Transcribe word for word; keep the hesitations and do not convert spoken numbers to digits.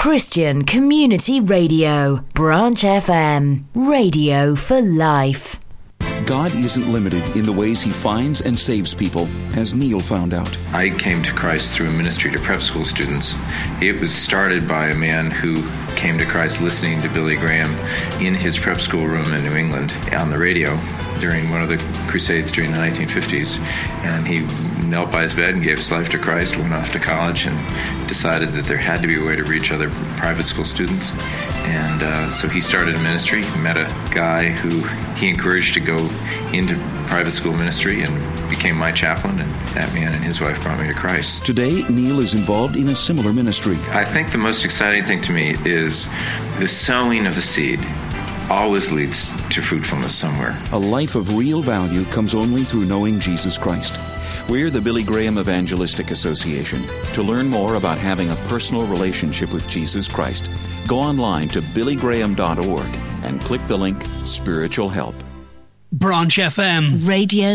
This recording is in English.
Christian Community Radio, Branch F M, radio for life. God isn't limited in the ways he finds and saves people, as Neil found out. I came to Christ through a ministry to prep school students. It was started by a man who came to Christ listening to Billy Graham in his prep school room in New England on the radio during one of the crusades during the nineteen fifties. And he knelt by his bed and gave his life to Christ, went off to college, and decided that there had to be a way to reach other private school students. And uh, so he started a ministry, met a guy who he encouraged to go into private school ministry and became my chaplain, and that man and his wife brought me to Christ. Today, Neil is involved in a similar ministry. I think the most exciting thing to me is the sowing of the seed always leads to fruitfulness somewhere. A life of real value comes only through knowing Jesus Christ. We're the Billy Graham Evangelistic Association. To learn more about having a personal relationship with Jesus Christ, go online to billy graham dot org and click the link Spiritual Help. Branch F M. Radio